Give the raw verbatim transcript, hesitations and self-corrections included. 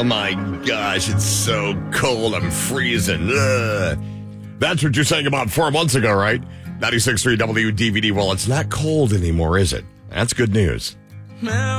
Oh my gosh, it's so cold. I'm freezing. Ugh. That's what you're saying about four months ago, right? ninety-six point three W D V D. Well, it's not cold anymore, is it? That's good news.